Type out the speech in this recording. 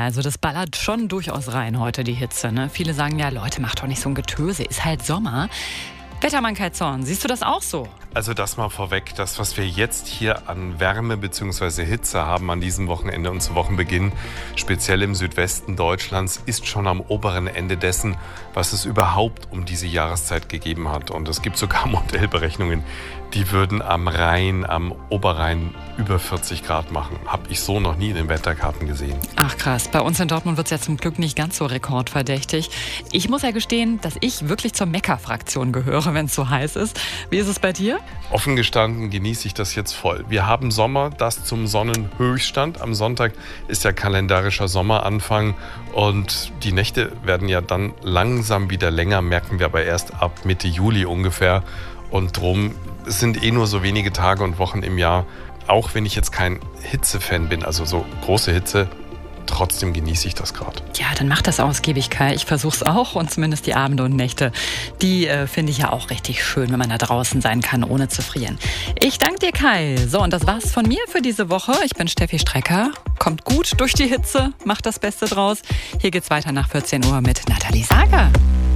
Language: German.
Ja, also das ballert schon durchaus rein heute, die Hitze. Ne? Viele sagen ja, Leute, macht doch nicht so ein Getöse, ist halt Sommer. Wettermann Kai Zorn, siehst du das auch so? Also das mal vorweg, das, was wir jetzt hier an Wärme bzw. Hitze haben an diesem Wochenende und zu Wochenbeginn, speziell im Südwesten Deutschlands, ist schon am oberen Ende dessen, was es überhaupt um diese Jahreszeit gegeben hat. Und es gibt sogar Modellberechnungen, die würden am Rhein, am Oberrhein über 40 Grad machen. Habe ich so noch nie in den Wetterkarten gesehen. Ach krass, bei uns in Dortmund wird es ja zum Glück nicht ganz so rekordverdächtig. Ich muss ja gestehen, dass ich wirklich zur Meckerfraktion gehöre, wenn es so heiß ist. Wie ist es bei dir? Offen gestanden genieße ich das jetzt voll. Wir haben Sommer, das zum Sonnenhöchststand. Am Sonntag ist ja kalendarischer Sommeranfang und die Nächte werden ja dann langsam wieder länger, merken wir aber erst ab Mitte Juli ungefähr. Und drum sind nur so wenige Tage und Wochen im Jahr. Auch wenn ich jetzt kein Hitzefan bin, also so große Hitze, trotzdem genieße ich das gerade. Ja, dann mach das ausgiebig, Kai. Ich versuch's auch und zumindest die Abende und Nächte, die finde ich ja auch richtig schön, wenn man da draußen sein kann, ohne zu frieren. Ich danke dir, Kai. So, und das war's von mir für diese Woche. Ich bin Steffi Strecker. Kommt gut durch die Hitze, macht das Beste draus. Hier geht's weiter nach 14 Uhr mit Nathalie Sager.